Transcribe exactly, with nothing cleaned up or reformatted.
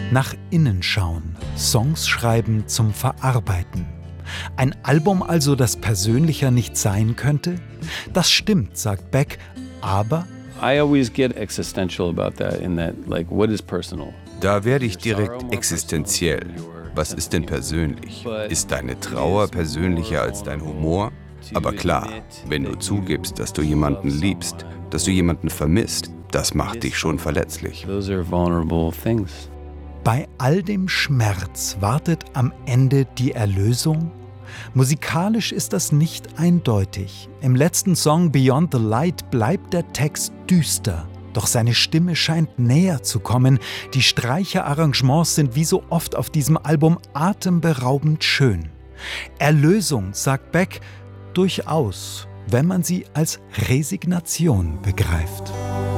Nach innen schauen, Songs schreiben zum Verarbeiten. Ein Album also, das persönlicher nicht sein könnte? Das stimmt, sagt Beck, aber I always get existential about that in that, like, what is personal? Da werde ich direkt existenziell. Was ist denn persönlich? Ist deine Trauer persönlicher als dein Humor? Aber klar, wenn du zugibst, dass du jemanden liebst, dass du jemanden vermisst, das macht dich schon verletzlich. Those are vulnerable things. bei all dem Schmerz wartet am Ende die Erlösung? Musikalisch ist das nicht eindeutig. Im letzten Song Beyond the Light bleibt der Text düster. Doch seine Stimme scheint näher zu kommen. Die Streicherarrangements sind wie so oft auf diesem Album atemberaubend schön. Erlösung, sagt Beck, durchaus, wenn man sie als Resignation begreift.